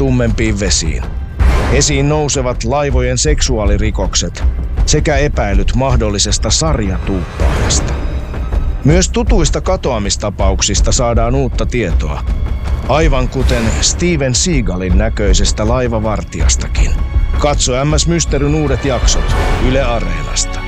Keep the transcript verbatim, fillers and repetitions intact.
tummempiin vesiin. Esiin nousevat laivojen seksuaalirikokset sekä epäilyt mahdollisesta sarjatuuppaajasta. Myös tutuista katoamistapauksista saadaan uutta tietoa, aivan kuten Steven Seagalin näköisestä laivavartijastakin. Katso M S Mysteryn uudet jaksot Yle Areenasta.